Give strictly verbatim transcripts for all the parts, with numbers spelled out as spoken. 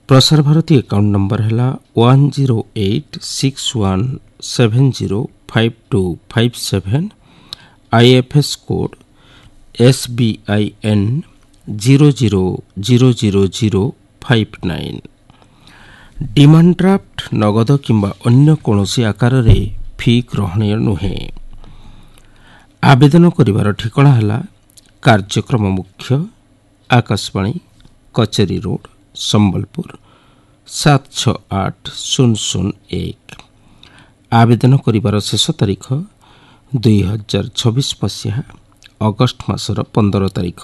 Prasar Bharati account number है one zero eight six one seven zero five to five seven. IFS code S B I N zero zero zero zero zero five nine. Demand draft नगद किंबा अन्य कौनसी आकार रे फी ग्रहणीय नुहे। आवेदन करिवार ठिकाना है कार्यक्रम मुख्य आकाशवाणी कचेरी रोड संबलपुर सात छः आठ शून्य शून्य एक। आवेदन करिवार शेष तारीख दुई हजार छब्बीस मसीहा अगस्ट मासर पंदर तारीख।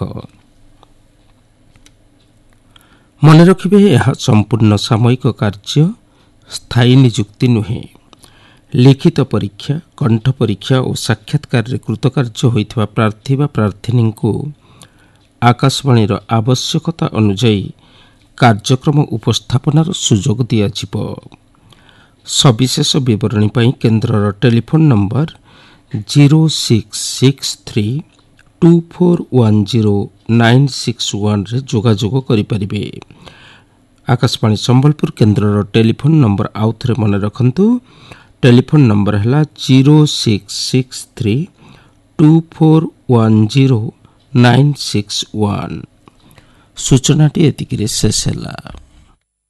मन रखिबे यह संपूर्ण सामयिक कार्य स्थायी निजुक्ति नुहे। लिखित परीक्षा कंठ परीक्षा और साक्षात्कार कृतकार्य होइथिबा प्रार्थी बा प्रार्थिनी को आकाशवाणी आवश्यकता अनुଯାयी कार्यक्रम उपस्थापनार सुजोग दिया जिवो। सविशेष विवरणी पाई केन्द्रर telephone number zero six six three to four one zero nine six one रे जोगाजोग करि परिबे। आकाशवाणी संबलपुर केन्द्रर टेलीफोन नंबर आउ थरे मन रखंतु। टेलीफोन नंबर है zero six six three to four one zero nine six one. सूचनाटी एतिकिरे शेष है।